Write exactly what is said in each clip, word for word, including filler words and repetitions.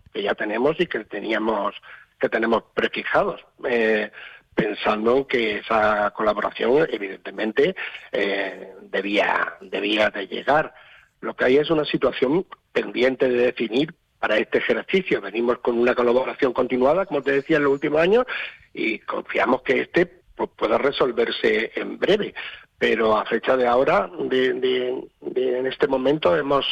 que ya tenemos y que teníamos que tenemos prefijados, eh, pensando en que esa colaboración evidentemente eh, debía debía de llegar. Lo que hay es una situación pendiente de definir para este ejercicio. Venimos con una colaboración continuada, como te decía, en los últimos años, y confiamos que este pues, pueda resolverse en breve. Pero a fecha de ahora, de, de, de, en este momento, hemos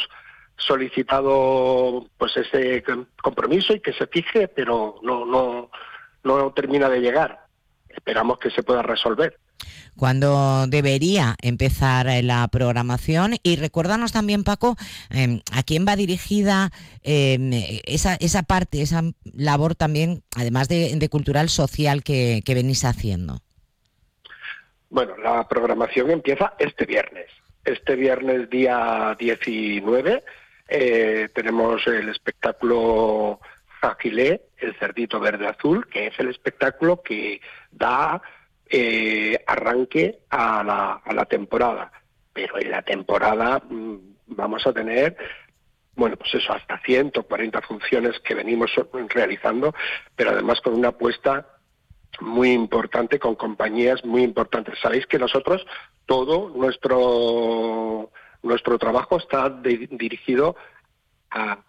solicitado pues ese compromiso y que se fije, pero no no no termina de llegar. Esperamos que se pueda resolver. ¿Cuándo debería empezar la programación? Y recuérdanos también, Paco, eh, a quién va dirigida eh, esa, esa parte, esa labor también, además de, de cultural social que, que venís haciendo. Bueno, la programación empieza este viernes. Este viernes, día diecinueve, eh, tenemos el espectáculo Jagilé, el cerdito verde azul, que es el espectáculo que da eh, arranque a la, a la temporada. Pero en la temporada mmm, vamos a tener, bueno, pues eso, hasta ciento cuarenta funciones que venimos realizando, pero además con una apuesta muy importante, con compañías muy importantes. Sabéis que nosotros, todo nuestro nuestro trabajo está de, dirigido a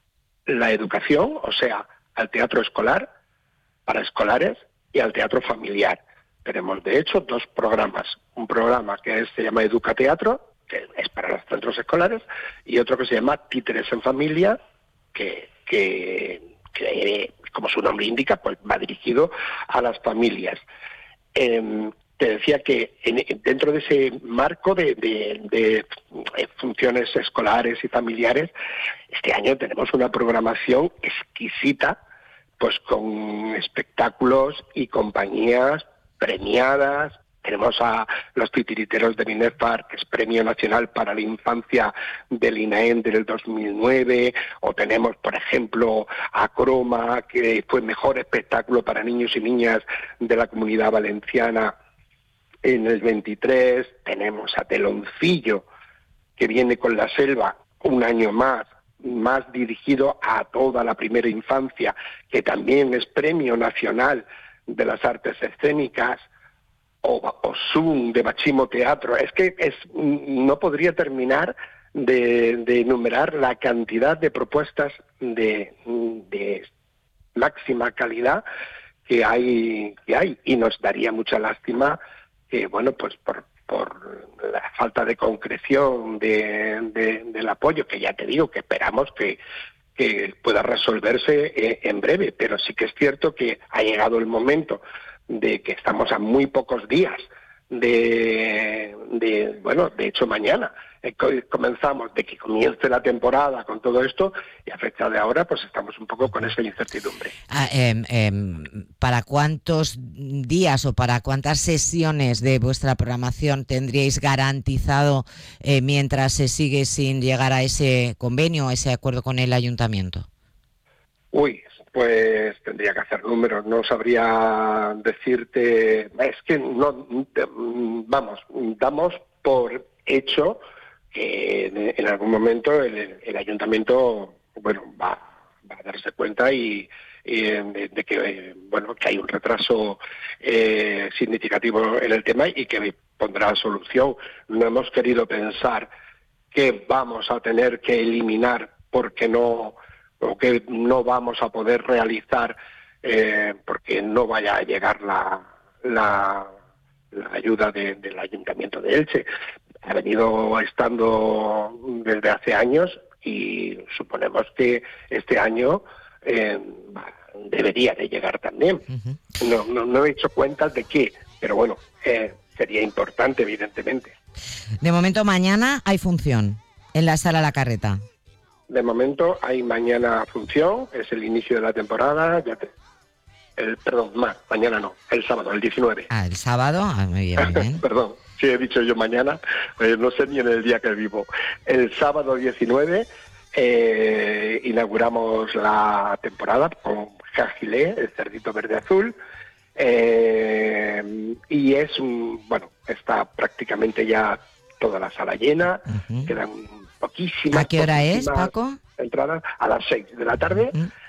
la educación, o sea, al teatro escolar, para escolares, y al teatro familiar. Tenemos, de hecho, dos programas. Un programa que es, se llama Educateatro, que es para los centros escolares, y otro que se llama Títeres en Familia, que, que, que como su nombre indica, pues va dirigido a las familias. Eh, te decía que en, dentro de ese marco de, de, de funciones escolares y familiares, este año tenemos una programación exquisita, pues con espectáculos y compañías premiadas. Tenemos a los titiriteros de Binefar, que es Premio Nacional para la Infancia del INAEM del dos mil nueve, o tenemos, por ejemplo, a Croma, que fue mejor espectáculo para niños y niñas de la Comunidad Valenciana en el veintitrés, tenemos a Teloncillo, que viene con La Selva un año más, más dirigido a toda la primera infancia, que también es Premio Nacional de las Artes Escénicas, o, o Zoom de Machimo Teatro. Es que es no podría terminar de, de enumerar la cantidad de propuestas de, de máxima calidad que hay, que hay, y nos daría mucha lástima que, bueno, pues por, por la falta de concreción de, de, del apoyo, que ya te digo que esperamos que, que pueda resolverse eh, en breve, pero sí que es cierto que ha llegado el momento de que estamos a muy pocos días de, de bueno, de hecho mañana eh, comenzamos, de que comience la temporada con todo esto, y a fecha de ahora pues estamos un poco con esa incertidumbre. Ah, eh, eh, ¿Para cuántos días o para cuántas sesiones de vuestra programación tendríais garantizado eh, mientras se sigue sin llegar a ese convenio, a ese acuerdo con el ayuntamiento? Uy, pues tendría que hacer números, no sabría decirte, es que no, vamos, damos por hecho que en algún momento el, el ayuntamiento, bueno, va, va a darse cuenta y, y de, de que, bueno, que hay un retraso eh, significativo en el tema y que pondrá solución. No hemos querido pensar que vamos a tener que eliminar porque no o que no vamos a poder realizar eh, porque no vaya a llegar la, la, la ayuda de, del Ayuntamiento de Elche. Ha venido estando desde hace años y suponemos que este año eh, debería de llegar también. Uh-huh. No, no, no he hecho cuentas de qué, pero bueno, eh, sería importante, evidentemente. De momento, mañana hay función en la Sala La Carreta. De momento hay mañana función, es el inicio de la temporada, ya te, el, perdón, más, mañana no, el sábado, el diecinueve. Ah, el sábado, ah, muy bien, muy bien. Perdón, sí he dicho yo mañana, pues no sé ni en el día que vivo. El sábado diecinueve eh, inauguramos la temporada con Jagilé, el cerdito verde azul, eh, y es un, bueno, está prácticamente ya toda la sala llena, uh-huh. Quedan poquísimas. ¿A qué hora es, Paco? Entradas a las seis de la tarde. Uh-huh.